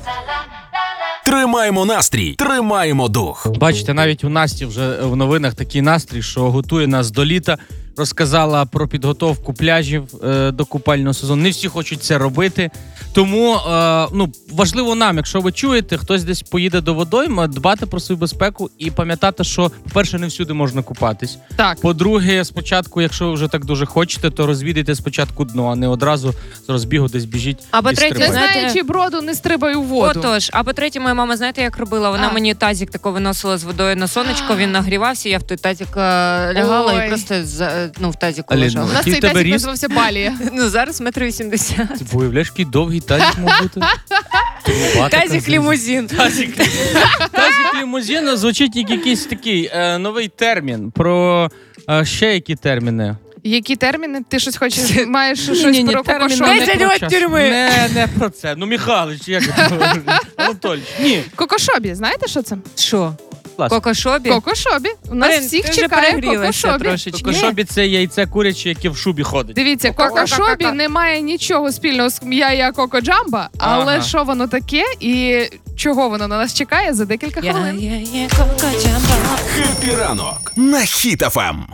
Тримаємо настрій, тримаємо дух. Бачите, навіть у Насті вже в новинах такий настрій, що готує нас до літа. Розказала про підготовку пляжів до купального сезону. Не всі хочуть це робити. Тому важливо нам, якщо ви чуєте, хтось десь поїде до водойми, дбати про свою безпеку і пам'ятати, що, по-перше, не всюди можна купатись. Так. По-друге, спочатку, якщо ви вже так дуже хочете, то розвідайте спочатку дно, а не одразу з розбігу десь біжіть. А і по-третє, стрибайте. Не знаючи броду, не стрибай у воду. Отож, а по-третє, моя мама, знаєте, як робила? Вона мені тазик тако виносила з водою на сонечко, він нагрівався, я в той тазик лягала Ой. і просто в тазику Аліна, лежала. У нас Який цей в тебе тазик ріст? називався Балія. Ну, зараз 1,80 м. Ти уявляєш, який довгий тазик мав бути? Тазик лімузин. Тазик лімузина звучить як якийсь такий новий термін. Про ще які терміни? Які терміни? Ти щось хочеш? Маєш щось Ні-ні-ні, про терміни кокошобі? не 10 про років час. тюрми. Не про це. Ну, Михайлович, як Анатолій. Ні, Кокошобі, знаєте, що це? Що? клас. Кокошобі? Кокошобі. У нас Блін, всіх ти вже чекає перегрілася кокошобі. трошечки. Кокошобі – це яйце куряче, яке в шубі ходить. Дивіться, кокошобі не має нічого спільного з я Коко Джамба, але Ага. що воно таке і чого воно на нас чекає за декілька хвилин. Хеппі ранок на Хіт ФМ.